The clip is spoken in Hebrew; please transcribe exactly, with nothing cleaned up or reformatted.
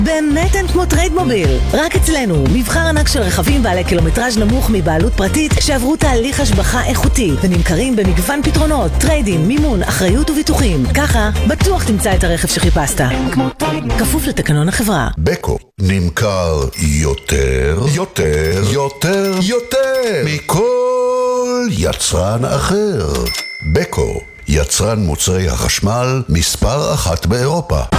באמת אין כמו טרייד מוביל. רק אצלנו, מבחר ענק של רכבים בעלי קילומטראז' נמוך מבעלות פרטית שעברו תהליך השבחה איכותי ונמכרים במגוון פתרונות, טריידים, מימון, אחריות וביטוחים. ככה, בטוח תמצא את הרכב שחיפשת. כפוף לתקנון החברה. בקו נמכר יותר, יותר, יותר, יותר מכל יצרן אחר. בקו, יצרן מוצרי החשמל מספר אחת באירופה.